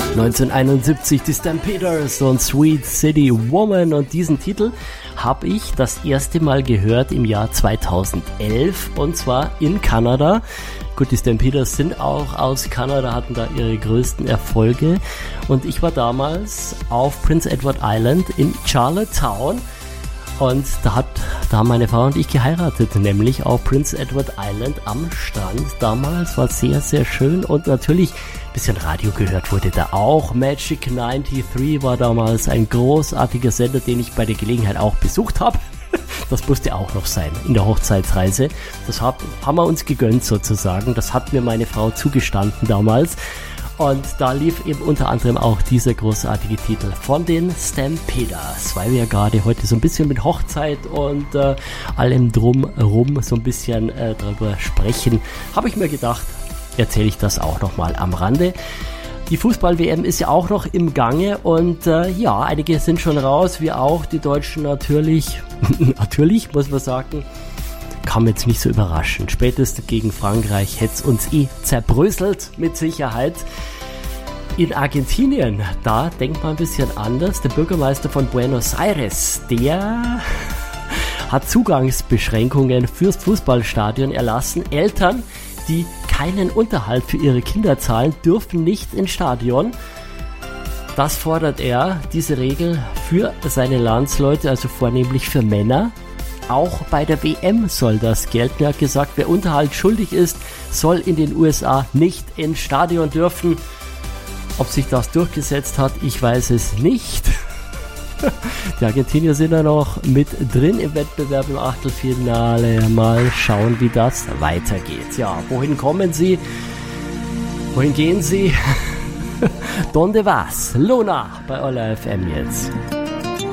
1971 die Stampeders und Sweet City Woman, und diesen Titel habe ich das erste Mal gehört im Jahr 2011 und zwar in Kanada. Gut, die Stampeders sind auch aus Kanada, hatten da ihre größten Erfolge, und ich war damals auf Prince Edward Island in Charlottetown. Und da haben meine Frau und ich geheiratet, nämlich auf Prince Edward Island am Strand. Damals war sehr, sehr schön, und natürlich ein bisschen Radio gehört wurde da auch. Magic 93 war damals ein großartiger Sender, den ich bei der Gelegenheit auch besucht habe. Das musste auch noch sein in der Hochzeitsreise. Das haben wir uns gegönnt sozusagen. Das hat mir meine Frau zugestanden damals. Und da lief eben unter anderem auch dieser großartige Titel von den Stampeders, weil wir ja gerade heute so ein bisschen mit Hochzeit und allem drumherum so ein bisschen darüber sprechen, habe ich mir gedacht, erzähle ich das auch nochmal am Rande. Die Fußball-WM ist ja auch noch im Gange, und ja, einige sind schon raus, wir auch, die Deutschen natürlich, natürlich muss man sagen, kam jetzt nicht so überraschend. Spätestens gegen Frankreich hätte es uns zerbröselt, mit Sicherheit. In Argentinien, da denkt man ein bisschen anders. Der Bürgermeister von Buenos Aires, der hat Zugangsbeschränkungen fürs Fußballstadion erlassen. Eltern, die keinen Unterhalt für ihre Kinder zahlen, dürfen nicht ins Stadion. Das fordert er, diese Regel für seine Landsleute, also vornehmlich für Männer. Auch bei der WM soll das gelten. Er hat gesagt, wer Unterhalt schuldig ist, soll in den USA nicht ins Stadion dürfen. Ob sich das durchgesetzt hat, ich weiß es nicht. Die Argentinier sind ja noch mit drin im Wettbewerb im Achtelfinale. Mal schauen, wie das weitergeht. Ja, wohin kommen sie? Wohin gehen sie? Donde vas? Luna bei Olla FM jetzt.